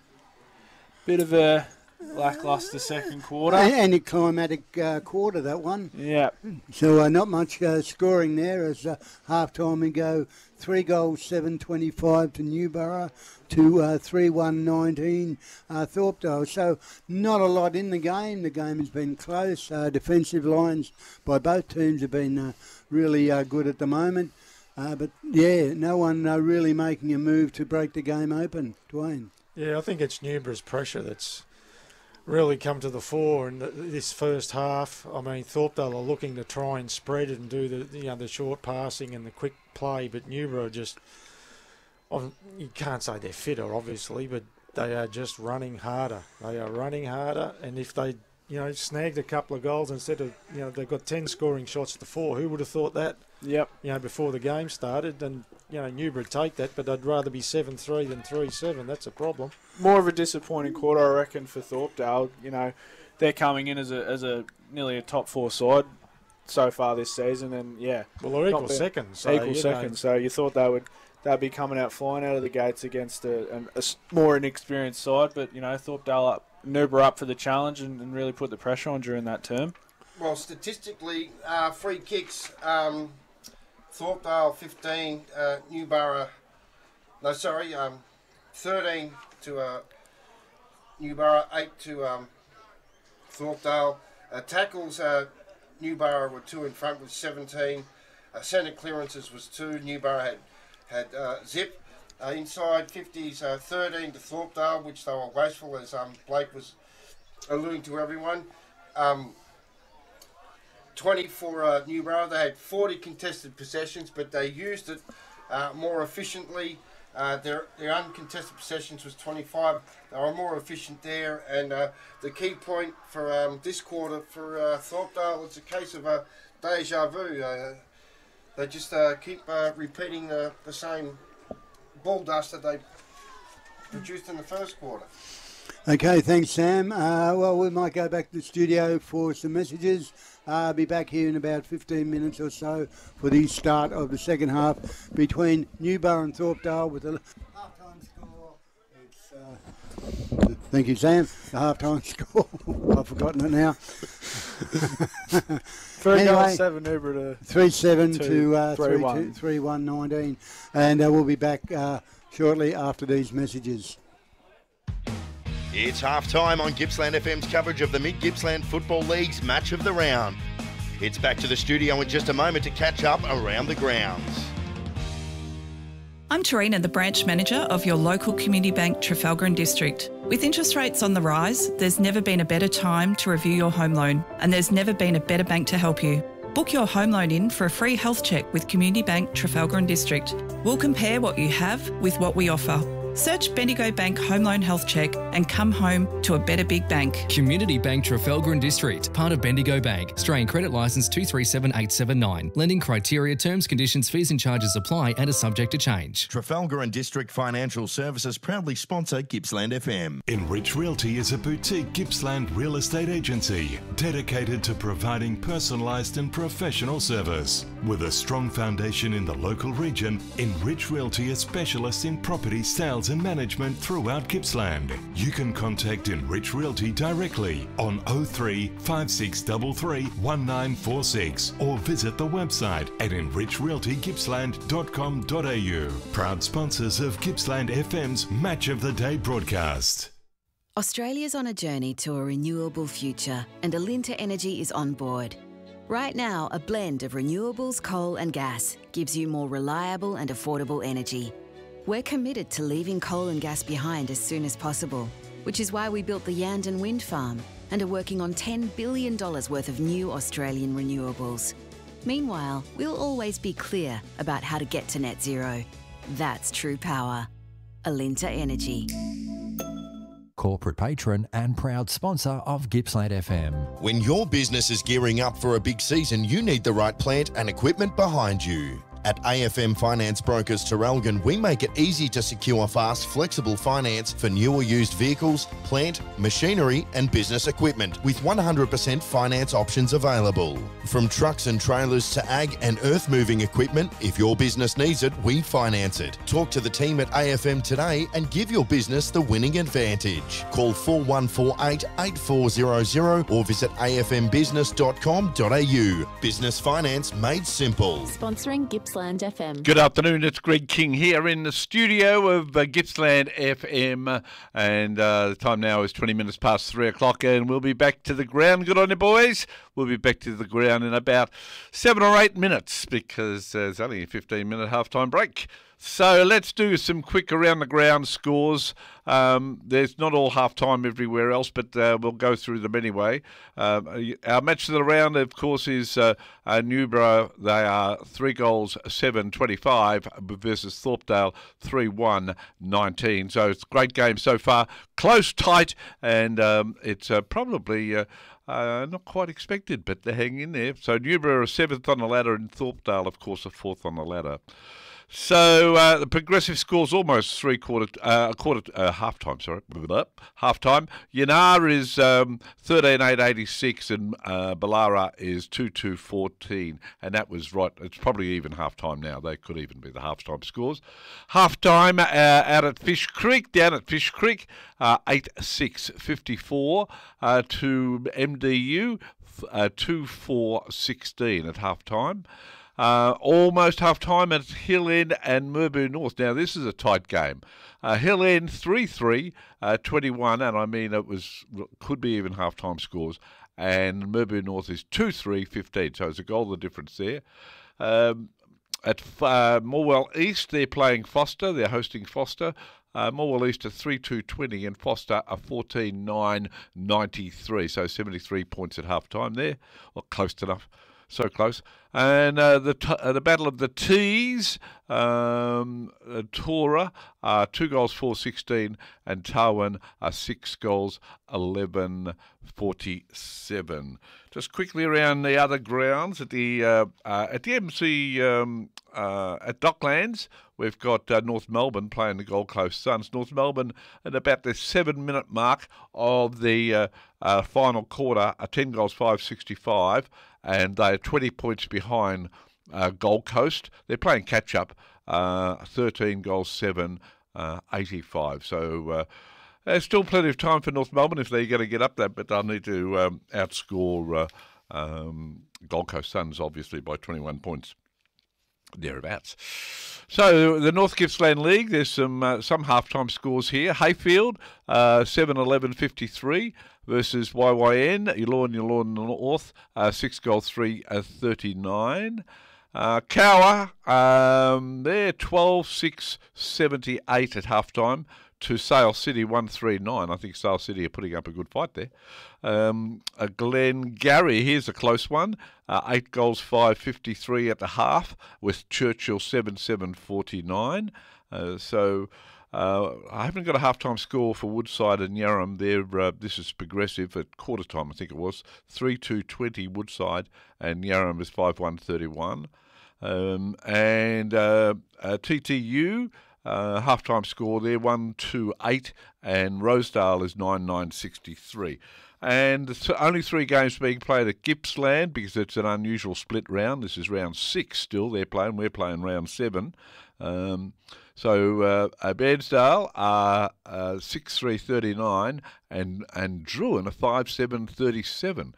Bit of a lackluster second quarter. A- Anticlimactic uh, quarter, that one. Yeah. So uh, not much uh, scoring there as uh, half time we go. Three goals, seven twenty-five to Newborough to uh, three one nineteen uh, Thorpedale. So not a lot in the game. The game has been close. Uh, defensive lines by both teams have been uh, really uh, good at the moment. Uh, but yeah, no one uh, really making a move to break the game open. Dwayne. Yeah, I think it's Newborough's pressure that's really come to the fore in th- this first half. I mean, Thorpedale are looking to try and spread it and do the you know the short passing and the quick play, but Newborough just um, you can't say they're fitter, obviously, but they are just running harder. They are running harder, and if they you know snagged a couple of goals instead of you know they've got ten scoring shots to four, who would have thought that? Yep. You know, before the game started, and you know Newborough take that, but I'd rather be seven three than three seven. That's a problem. More of a disappointing quarter, I reckon, for Thorpedale. You know, they're coming in as a as a nearly a top four side so far this season, and yeah, Well, they're equal not been- seconds. So, equal you know, second. So you thought they would they'd be coming out flying out of the gates against a, an- a s- more inexperienced side, but you know Thorpedale up, Newborough up for the challenge and, and really put the pressure on during that term. well, statistically, uh, free kicks, um, Thorpedale fifteen, uh, Newborough, no, sorry, um, thirteen to uh, Newborough, eight to um, Thorpedale. Uh, tackles, uh, Newborough were two in front with seventeen. Uh, centre clearances was two. Newborough had, had uh, zip. Uh, inside fifties, uh, thirteen to Thorpedale, which they were wasteful, as um, Blake was alluding to everyone. Um, twenty for uh, Newborough. They had forty contested possessions, but they used it uh, more efficiently. Uh, their, their uncontested possessions was twenty-five. They were more efficient there. And uh, the key point for um, this quarter for uh, Thorpedale, it's a case of a deja vu. Uh, they just uh, keep uh, repeating the, the same ball dust that they produced in the first quarter. Okay, thanks, Sam. Uh, well, we might go back to the studio for some messages. I'll uh, be back here in about fifteen minutes or so for the start of the second half between Newborough and Thorpedale with a half-time score. It's, uh, thank you, Sam. The half-time score. I've forgotten it now. Three anyway, goals, seven Newborough to three seven two, to uh, three, three, one. two, three one nineteen, and uh, we'll be back uh, shortly after these messages. It's half-time on Gippsland F M's coverage of the Mid-Gippsland Football League's match of the round. It's back to the studio in just a moment to catch up around the grounds. I'm Tarina, the branch manager of your local community bank, Trafalgar and District. With interest rates on the rise, there's never been a better time to review your home loan, and there's never been a better bank to help you. Book your home loan in for a free health check with Community Bank, Trafalgar and District. We'll compare what you have with what we offer. Search Bendigo Bank Home Loan Health Check and come home to a better big bank. Community Bank Trafalgar and District, part of Bendigo Bank. Australian Credit Licence two three seven eight seven nine. Lending criteria, terms, conditions, fees and charges apply and are subject to change. Trafalgar and District Financial Services proudly sponsor Gippsland F M. Enrich Realty is a boutique Gippsland real estate agency dedicated to providing personalised and professional service. With a strong foundation in the local region, Enrich Realty is specialists in property sales and management throughout Gippsland. You can contact Enrich Realty directly on oh three, five six three three, one nine four six or visit the website at enrich realty gippsland dot com dot a u. Proud sponsors of Gippsland F M's Match of the Day broadcast. Australia's on a journey to a renewable future, and Alinta Energy is on board. Right now, a blend of renewables, coal and gas gives you more reliable and affordable energy. We're committed to leaving coal and gas behind as soon as possible, which is why we built the Yandon Wind Farm and are working on ten billion dollars worth of new Australian renewables. Meanwhile, we'll always be clear about how to get to net zero. That's true power. Alinta Energy. Corporate patron and proud sponsor of Gippsland F M. When your business is gearing up for a big season, you need the right plant and equipment behind you. At A F M Finance Brokers Terralgan, we make it easy to secure fast, flexible finance for new or used vehicles, plant, machinery and business equipment with one hundred percent finance options available. From trucks and trailers to ag and earth moving equipment, if your business needs it, we finance it. Talk to the team at A F M today and give your business the winning advantage. Call four one four eight, eight four zero zero or visit a f m business dot com dot a u. Business finance made simple. Sponsoring Gippsland F M. Good afternoon, it's Greg King here in the studio of uh, Gippsland F M, and uh, the time now is twenty minutes past three o'clock, and we'll be back to the ground. Good on you, boys. We'll be back to the ground in about seven or eight minutes because there's only a fifteen minute halftime break. So let's do some quick around the ground scores. Um, there's not all half-time everywhere else, but uh, we'll go through them anyway. Um, our match of the round, of course, is uh, uh, Newborough. They are three goals, seven twenty-five versus Thorpedale, three one nineteen. So it's a great game so far. Close, tight, and um, it's uh, probably... Uh, Uh, not quite expected, but they hang in there. So Newborough are seventh on the ladder, and Thorpedale, of course, are fourth on the ladder. So uh, the progressive score's almost three quarter, uh, a quarter, uh, half time. Sorry, half time. Yanar is um, thirteen eight eighty six, and uh, Ballara is two two fourteen, and that was right. It's probably even half time now. They could even be the half time scores. Half time uh, out at Fish Creek, down at Fish Creek, uh, eight six fifty four uh, to M D U. uh, two four sixteen at half time. Uh, almost half time at Hill End and Murboon North. Now, this is a tight game. Uh, Hill End three three, uh, twenty-one, and I mean it was could be even half time scores. And Murboon North is two three, fifteen, so it's a goal the difference there. Um, at uh, Morwell East, they're playing Foster. They're hosting Foster. Uh, Morwell East are three two twenty and Foster are fourteen nine ninety-three, so seventy-three points at half time there, or close enough. So close. And uh, the t- uh, the Battle of the Tees, um, uh, Tora are two goals, four sixteen, and Tarwin are six goals, eleven forty-seven. Just quickly around the other grounds at the uh, uh, at the M C um, uh, at Docklands, we've got uh, North Melbourne playing the Gold Coast Suns. North Melbourne at about the seven-minute mark of the uh, uh, final quarter, are ten goals, five sixty-five. And they are twenty points behind uh, Gold Coast. They're playing catch-up, uh, thirteen goals, seven, uh, eighty-five. So uh, there's still plenty of time for North Melbourne if they're going to get up there, but they'll need to um, outscore uh, um, Gold Coast Suns, obviously, by twenty-one points, thereabouts. So the North Gippsland League, there's some uh, some half-time scores here. Hayfield, uh, seven eleven fifty-three. Versus Y Y N, Yallourn, Yallourn North, uh, six goals, three thirty-nine. Uh, Cower, um, they're twelve six seventy-eight at half time to Sale City, one three nine. I think Sale City are putting up a good fight there. Um, uh, Glengarry, here's a close one, uh, eight goals, five fifty-three at the half, with Churchill, seven seven forty-nine. Uh, so... Uh, I haven't got a half-time score for Woodside and Yarram. They're, uh, this is progressive at quarter time, I think it was. three two twenty Woodside, and Yarram is five one thirty-one. Um, and uh, uh, T T U, uh, half-time score there, one two eight, and Rosedale is nine nine sixty-three. And th- only three games being played at Gippsland because it's an unusual split round. This is round six still they're playing. We're playing round seven. Um, so uh, uh, Bairnsdale are uh, six three thirty-nine and and Druin are five seven thirty-seven.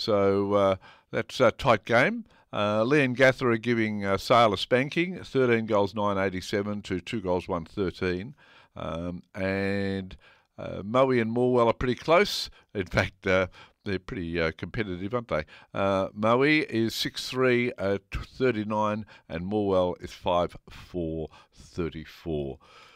So uh, that's a tight game. Uh, Leongatha are giving uh, Sale a spanking, thirteen goals, nine eighty-seven to two goals, one thirteen. Um, and uh, Moe and Morwell are pretty close. In fact, uh, they're pretty uh, competitive, aren't they? Uh, Moe is six three uh, thirty-nine and Morwell is five four thirty-four.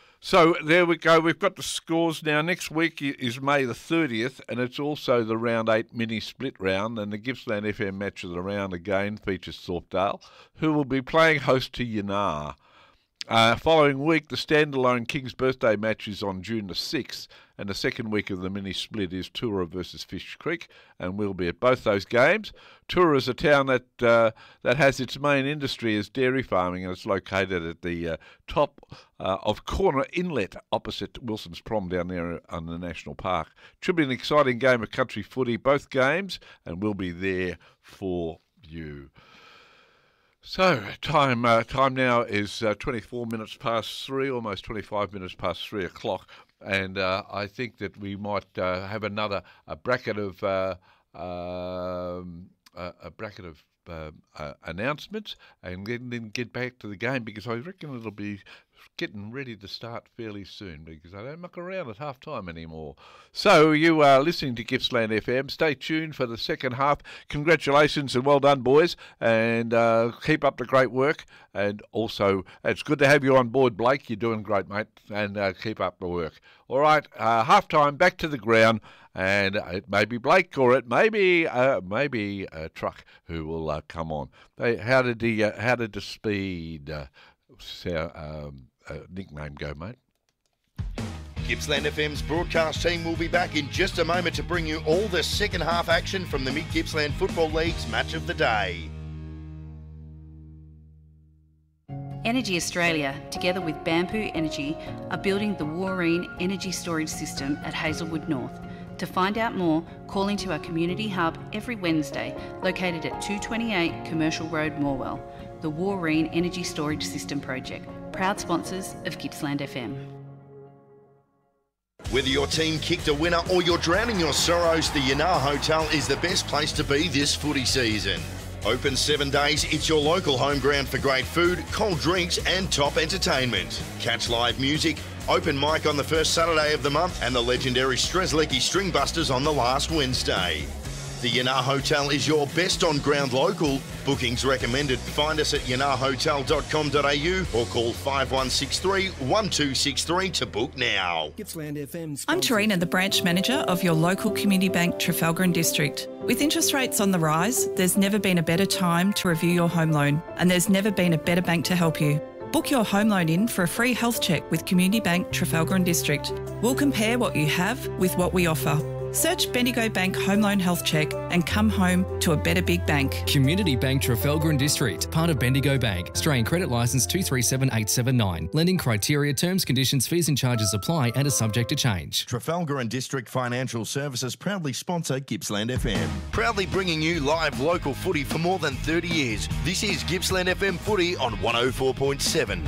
So there we go. We've got the scores now. Next week is May the thirtieth, and it's also the round eight mini split round, and the Gippsland F M match of the round again features Thorpedale, who will be playing host to Yanar. Uh, following week, the standalone King's Birthday match is on June the sixth, and the second week of the mini split is Tura versus Fish Creek, and we'll be at both those games. Tura is a town that uh, that has its main industry as dairy farming, and it's located at the uh, top uh, of Corner Inlet opposite Wilson's Prom down there on the National Park. Should be an exciting game of country footy, both games, and we'll be there for you. So, time uh, time now is uh, twenty-four minutes past three, almost twenty-five minutes past three o'clock, and uh, I think that we might uh, have another a bracket of uh, um, a, a bracket of uh, uh, announcements, and then, then get back to the game because I reckon it'll be getting ready to start fairly soon because I don't muck around at half time anymore. So you are listening to Gippsland F M. Stay tuned for the second half. Congratulations and well done, boys, and uh, keep up the great work. And also, it's good to have you on board, Blake. You're doing great, mate, and uh, keep up the work. All right, uh, half time, back to the ground, and it may be Blake or it may be uh, maybe a truck who will uh, come on. Hey, how did the uh, how did the speed uh, so, um, uh, nickname go, mate? Gippsland F M's broadcast team will be back in just a moment to bring you all the second half action from the Mid Gippsland Football League's match of the day. Energy Australia, together with Bamboo Energy, are building the Wooreen Energy Storage System at Hazelwood North. To find out more, call into our community hub every Wednesday, located at two twenty-eight Commercial Road, Morwell. The Wooreen Energy Storage System Project, proud sponsors of Gippsland F M. Whether your team kicked a winner or you're drowning your sorrows, the Yanar Hotel is the best place to be this footy season. Open seven days, it's your local home ground for great food, cold drinks and top entertainment. Catch live music, open mic on the first Saturday of the month and the legendary Strzelecki Stringbusters on the last Wednesday. The Yanar Hotel is your best on-ground local. Bookings recommended. Find us at yanar hotel dot com dot a u or call five one six three, one two six three to book now. Gippsland F M. I'm Tarina, the branch manager of your local community bank, Trafalgar and District. With interest rates on the rise, there's never been a better time to review your home loan, and there's never been a better bank to help you. Book your home loan in for a free health check with Community Bank, Trafalgar and District. We'll compare what you have with what we offer. Search Bendigo Bank Home Loan Health Check and come home to a better big bank. Community Bank Trafalgar and District, part of Bendigo Bank. Australian credit licence two three seven eight seven nine. Lending criteria, terms, conditions, fees and charges apply and are subject to change. Trafalgar and District Financial Services proudly sponsor Gippsland F M. Proudly bringing you live local footy for more than thirty years. This is Gippsland F M Footy on one oh four point seven.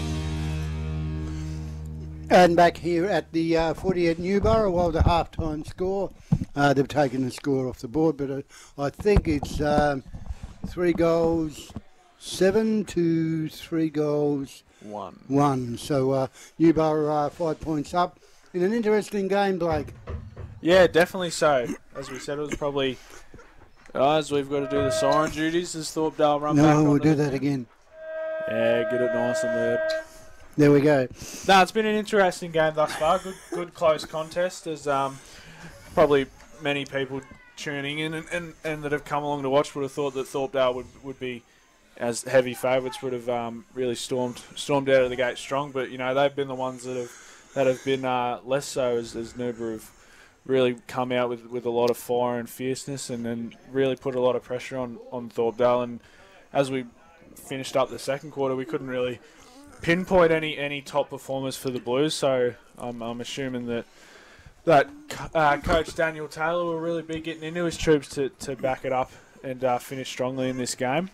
And back here at the uh, footy at Newborough, well, the half-time score, uh, they've taken the score off the board, but uh, I think it's um, three goals, seven to three goals, one. One. So uh, Newborough are five points up in an interesting game, Blake. Yeah, definitely so. As we said, it was probably, guys, we've got to do the siren duties as Thorpedale run no, back. No, we'll do the, that again. Yeah, get it nice and loud. There we go. No, it's been an interesting game thus far. Good, good close contest. As um, probably many people tuning in and, and, and that have come along to watch would have thought that Thorpedale would, would be as heavy favourites, would have um, really stormed stormed out of the gate strong. But you know they've been the ones that have that have been uh, less so as as Newborough have really come out with, with a lot of fire and fierceness and then really put a lot of pressure on on Thorpedale. And as we finished up the second quarter, we couldn't really pinpoint any any top performers for the Blues, so I'm, I'm assuming that that uh, Coach Daniel Taylor will really be getting into his troops to, to back it up and uh, finish strongly in this game.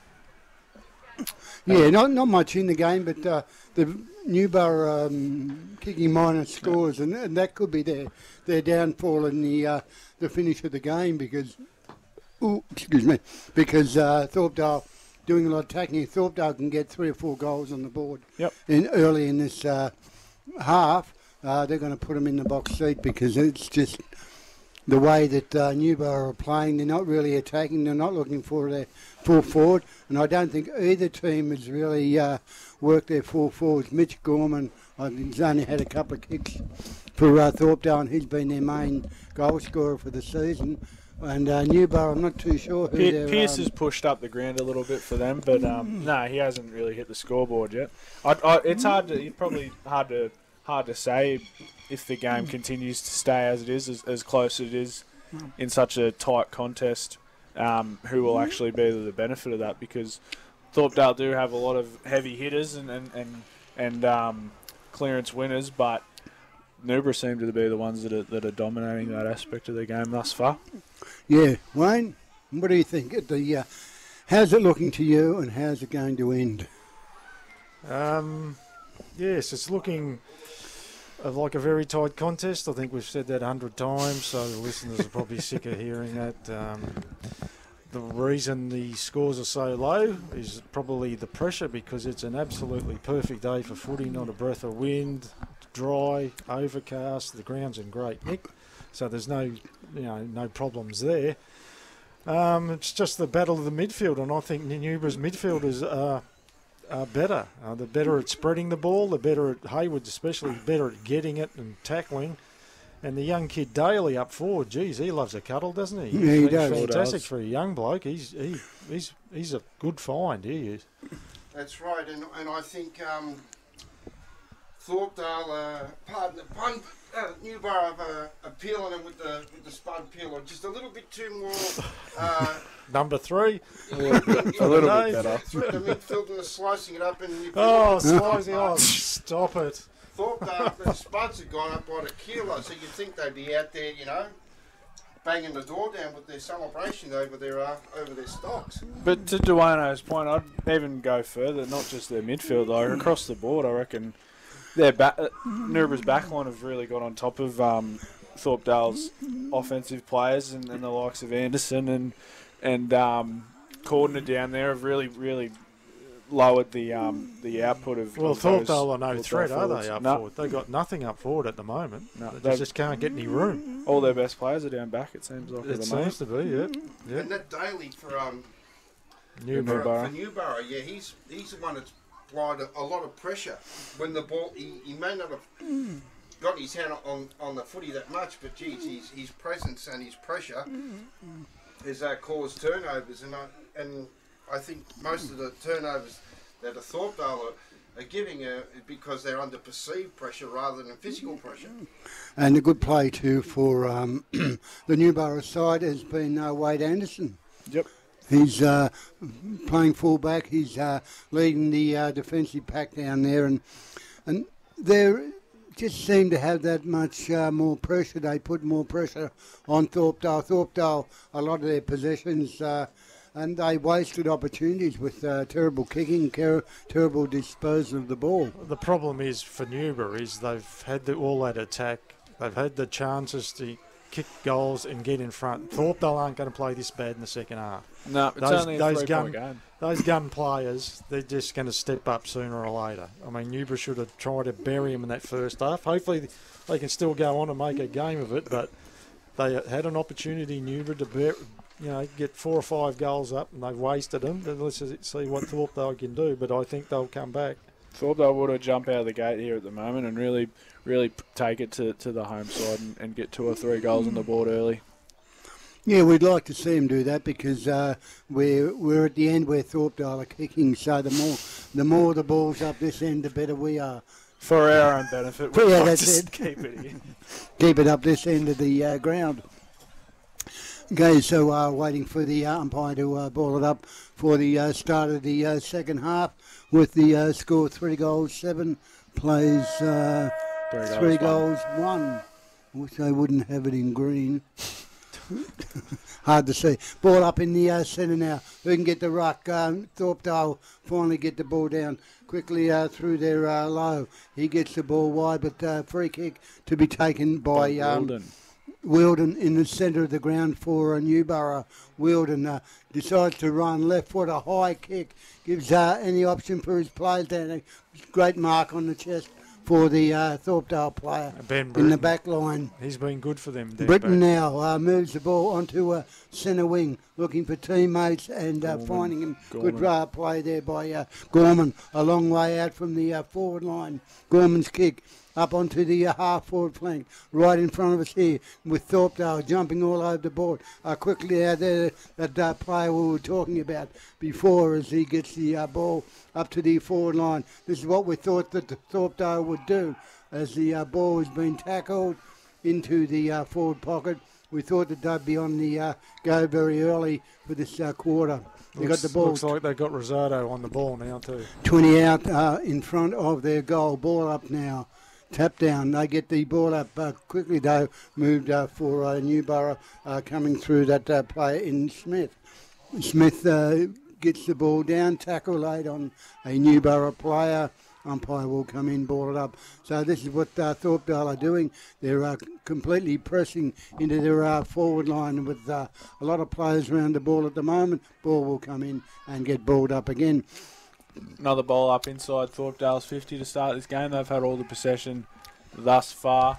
Yeah, not not much in the game, but uh, the Newborough um, kicking minor scores, and, and that could be their their downfall in the uh, the finish of the game because, ooh, excuse me, because uh, Thorpedale doing a lot of attacking. Thorpedale can get three or four goals on the board. Yep. In early in this uh, half, uh, they're going to put them in the box seat because it's just the way that uh, Newborough are playing. They're not really attacking. They're not looking for their full forward, and I don't think either team has really uh, worked their full forwards. Mitch Gorman, I think, he's only had a couple of kicks for uh, Thorpedale, and he's been their main goal scorer for the season. And uh, Newborough, I'm not too sure who P- they're... Pierce um, has pushed up the ground a little bit for them, but um, no, he hasn't really hit the scoreboard yet. I, I, it's hard to, it's probably hard to hard to say if the game continues to stay as it is, as, as close as it is in such a tight contest, um, who will actually be the benefit of that, because Thorpedale do have a lot of heavy hitters and, and, and, and um, clearance winners, but Newborough seem to be the ones that are, that are dominating that aspect of the game thus far. Yeah, Wayne, what do you think? The uh, how's it looking to you, and how's it going to end? Um, yes, it's looking uh, like a very tight contest. I think we've said that a hundred times, so the listeners are probably sick of hearing that. Um, the reason the scores are so low is probably the pressure, because it's an absolutely perfect day for footy, not a breath of wind, dry, overcast. The ground's in great nick, so there's no, you know, no problems there. Um, it's just the battle of the midfield, and I think Newborough's midfielders are, are better. Uh, they're better at spreading the ball. They're better at Hayward, especially better at getting it and tackling. And the young kid Daly up forward, geez, he loves a cuddle, doesn't he? Yeah, he he's does. fantastic for a young bloke. He's he, he's he's a good find. He is. That's right, and and I think um, Thorpedale, uh, pardon the pun, uh, Newborough uh, appealing him with the with the spud peeler just a little bit too more. Uh, Number three, a little bit, a little bit better. better. The midfield and slicing it up, and you Oh, slicing! Oh, stop it! Thorpedale, the spuds had gone up by the kilo, so you'd think they'd be out there, you know, banging the door down with their celebration over their uh, over their stocks. But to Dwayne's point, I'd even go further, not just their midfield, though, across the board, I reckon Their ba- uh, Newbera's backline have really got on top of um, Thorpedale's offensive players, and, and the likes of Anderson and and um, Cordner down there have really, really lowered the um, the output of. Well, of those Thorpedale are no threat, are forwards. they? Up No. forward, they got nothing up forward at the moment. No, they they've- just can't get any room. All their best players are down back. It seems like. at It the seems moment. to be, yeah. yeah. And that Daly for um Newborough. for, for Newborough, yeah, he's he's the one that's applied a, a lot of pressure when the ball. He, he may not have got his hand on on the footy that much, but geez, his his presence and his pressure has uh, caused turnovers, and I and I think most of the turnovers that a Thorpedale are, are giving are because they're under perceived pressure rather than physical pressure. And a good play too for um, the Newborough side has been uh, Wade Anderson. Yep. He's uh, playing fullback. He's uh, leading the uh, defensive pack down there, and and they just seem to have that much uh, more pressure. They put more pressure on Thorpedale. Thorpedale, a lot of their possessions, uh, and they wasted opportunities with uh, terrible kicking, ter- terrible disposal of the ball. The problem is for Newborough is they've had the, all that attack. They've had the chances to kick goals and get in front. Thorpedale aren't going to play this bad in the second half. No, it's those, only a those three-point gun, game. Those gun players, they're just going to step up sooner or later. I mean, Newborough should have tried to bury them in that first half. Hopefully they can still go on and make a game of it, but they had an opportunity, Newborough, to bear, you know, get four or five goals up, and they've wasted them. But let's see what Thorpedale can do, but I think they'll come back. Thorpedale would have jump out of the gate here at the moment and really, really p- take it to, to the home side and, and get two or three goals on the board early. Yeah, we'd like to see him do that because uh, we're we're at the end where Thorpedale are kicking. So the more the more the ball's up this end, the better we are. For our own benefit, Yeah, we'd like that's to it. keep it here. Keep it up this end of the uh, ground. Okay, so uh, waiting for the uh, umpire to uh, ball it up for the uh, start of the uh, second half with the uh, score three goals, seven plays, uh, Three goals, three one. goals, one. Wish they wouldn't have it in green. Hard to see. Ball up in the uh, centre now. Who can get the ruck? Um, Thorpedale finally get the ball down quickly uh, through their uh, low. He gets the ball wide, but uh, free kick to be taken by um, Wilden. Wilden in the centre of the ground for uh, Newborough. Wilden uh, decides to run left foot, a high kick, gives uh, any option for his players down there. Great mark on the chest for the uh, Thorpedale player Ben in Britton. the back line. He's been good for them. down Britton back. now uh, moves the ball onto a centre wing, looking for teammates and uh, Gorman. finding him. Gorman. Good uh, play there by uh, Gorman, a long way out from the uh, forward line. Gorman's kick up onto the uh, half-forward flank, right in front of us here, with Thorpedale jumping all over the board. Uh, quickly out there, that uh, player we were talking about before as he gets the uh, ball up to the forward line. This is what we thought that the Thorpedale would do as the uh, ball has been tackled into the uh, forward pocket. We thought that they'd be on the uh, go very early for this uh, quarter. They Looks, got the ball looks like they've got Rosado on the ball now too. twenty out uh, in front of their goal. Ball up now. Tap down. They get the ball up uh, quickly, though. Moved uh, for uh, Newborough uh, coming through that uh, player in Smith. Smith uh, gets the ball down. Tackle late on a Newborough player. Umpire will come in, ball it up. So this is what uh, Thorpedale are doing. They're uh, completely pressing into their uh, forward line with uh, a lot of players around the ball at the moment. Ball will come in and get balled up again. Another ball up inside Thorpedale's fifty to start this game. They've had all the possession thus far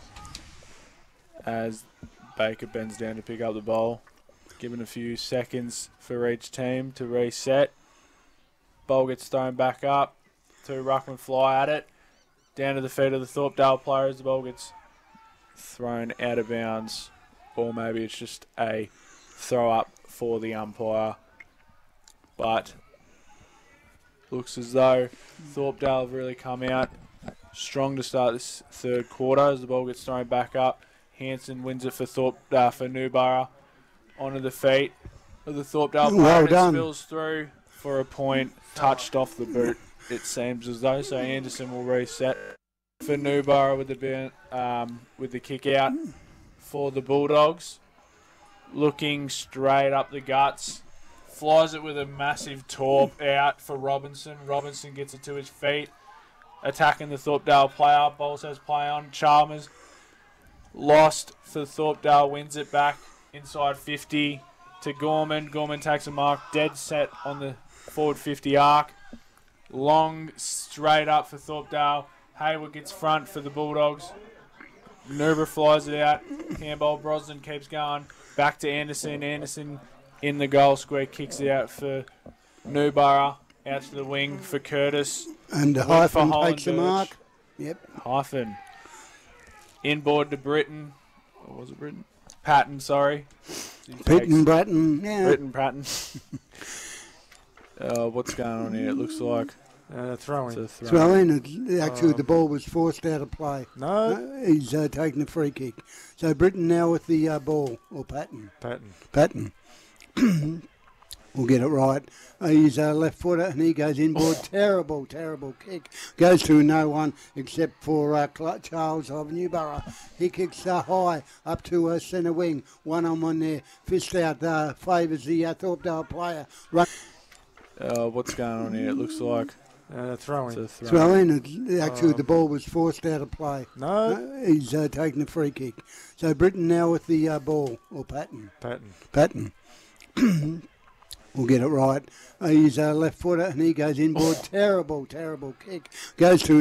as Baker bends down to pick up the ball. Given a few seconds for each team to reset. Ball gets thrown back up. Two ruckmen fly at it. Down to the feet of the Thorpedale players. The ball gets thrown out of bounds. Or maybe it's just a throw up for the umpire. But looks as though Thorpedale have really come out strong to start this third quarter as the ball gets thrown back up. Hanson wins it for Thorpe uh, for Newborough onto the feet of the Thorpedale player. Well and it done. spills through for a point, touched off the boot. It seems as though so. Anderson will reset for Newborough with the ban- um, with the kick out for the Bulldogs. Looking straight up the guts. Flies it with a massive torp out for Robinson. Robinson gets it to his feet. attacking the Thorpedale player. Ball says play on. Chalmers lost for Thorpedale, wins it back inside fifty to Gorman. Gorman takes a mark, dead set on the forward fifty arc. Long straight up for Thorpedale. Hayward gets front for the Bulldogs. Nubra flies it out. Handball. Brosnan keeps going. Back to Anderson. Anderson in the goal square. Kicks it out for Newborough. Out to the wing for Curtis. And Win Hyphen for takes a Hollenberg. mark. Yep. Hyphen. Inboard to Britton. Or was it Britton? Patton, sorry. He Britton, takes- Bratton, yeah. Britton, Patton. uh, what's going on here? It looks like Uh, throw in. it's a Throw in. It, actually, Um, the ball was forced out of play. No. Uh, he's uh, taking a free kick. So Britton now with the uh, ball, or Patton. Patton. Patton. We'll get it right. Uh, he's a left footer and he goes inboard. Terrible, terrible kick. Goes through no one except for uh, Cl- Charles of Newborough. He kicks uh, high up to uh, centre wing. One on one there. Fist out. Uh, favours the uh, Thorpedale player. Run. Uh, what's going on here? It looks like Uh, throw in. it's a Throw in. It, actually, Um, the ball was forced out of play. No. Uh, he's uh, taking a free kick. So Britton now with the uh, ball, or Patton. Patton. Patton. We'll get it right. Uh, he's a left footer and he goes inboard. Terrible, terrible kick. Goes through